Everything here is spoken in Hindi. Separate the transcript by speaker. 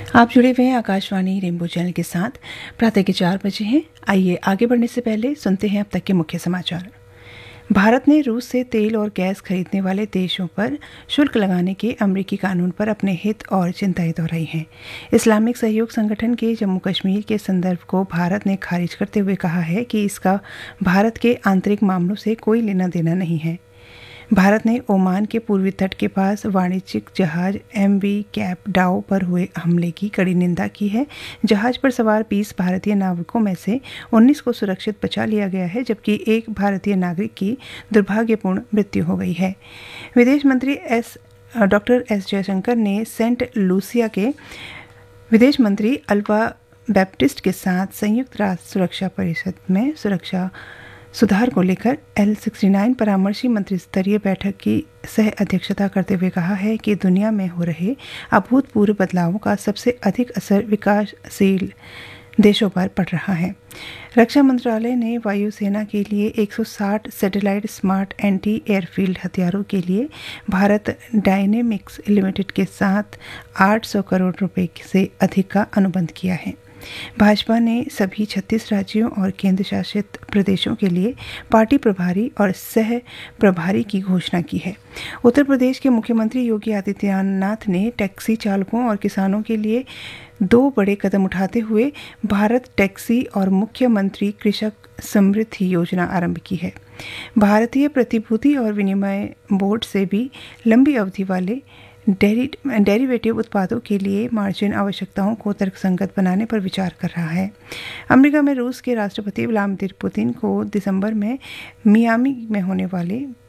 Speaker 1: आप जुड़े हुए हैं आकाशवाणी रेनबो चैनल के साथ। प्रातः के 4 बजे हैं। आइए आगे बढ़ने से पहले सुनते हैं अब तक के मुख्य समाचार। भारत ने रूस से तेल और गैस खरीदने वाले देशों पर शुल्क लगाने के अमेरिकी कानून पर अपने हित और चिंताएं दोहराई हैं। इस्लामिक सहयोग संगठन के जम्मू कश्मीर के संदर्भ को भारत ने खारिज करते हुए कहा है कि इसका भारत के आंतरिक मामलों से कोई लेना देना नहीं है। भारत ने ओमान के पूर्वी तट के पास वाणिज्यिक जहाज MV कैप डाओ पर हुए हमले की कड़ी निंदा की है। जहाज पर सवार 20 भारतीय नाविकों में से 19 को सुरक्षित बचा लिया गया है, जबकि एक भारतीय नागरिक की दुर्भाग्यपूर्ण मृत्यु हो गई है। विदेश मंत्री डॉक्टर एस जयशंकर ने सेंट लूसिया के विदेश मंत्री अल्वा बैप्टिस्ट के साथ संयुक्त राष्ट्र सुरक्षा परिषद में सुरक्षा सुधार को लेकर L69 परामर्शी मंत्री स्तरीय बैठक की सह अध्यक्षता करते हुए कहा है कि दुनिया में हो रहे अभूतपूर्व बदलावों का सबसे अधिक असर विकासशील देशों पर पड़ रहा है। रक्षा मंत्रालय ने वायुसेना के लिए 160 सैटेलाइट स्मार्ट एंटी एयरफील्ड हथियारों के लिए भारत डायनेमिक्स लिमिटेड के साथ 800 करोड़ रुपए से अधिक का अनुबंध किया है। भाजपा ने सभी 36 राज्यों और केंद्र शासित प्रदेशों के लिए पार्टी प्रभारी और सह प्रभारी की घोषणा की है। उत्तर प्रदेश के मुख्यमंत्री योगी आदित्यनाथ ने टैक्सी चालकों और किसानों के लिए 2 बड़े कदम उठाते हुए भारत टैक्सी और मुख्यमंत्री कृषक समृद्धि योजना आरंभ की है। भारतीय प्रतिभूति और विनिमय बोर्ड से भी लंबी अवधि वाले डेरिवेटिव उत्पादों के लिए मार्जिन आवश्यकताओं को तर्कसंगत बनाने पर विचार कर रहा है। अमेरिका में रूस के राष्ट्रपति व्लादिमीर पुतिन को दिसंबर में मियामी में होने वाले